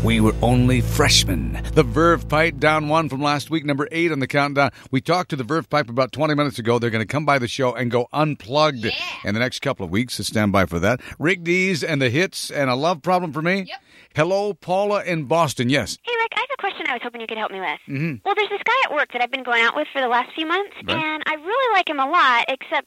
We were only freshmen. The Verve Pipe, down one from last week, number 8 on the countdown. We talked to the Verve Pipe about 20 minutes ago. They're going to come by the show and go unplugged in the next couple of weeks, so stand by for that. Rick Dees and the Hits and A Love Problem for Me. Yep. Hello, Paula in Boston. Yes. Hey, Rick, I have a question I was hoping you could help me with. Well, there's this guy at work that I've been going out with for the last few months, Right. and I really like him a lot, except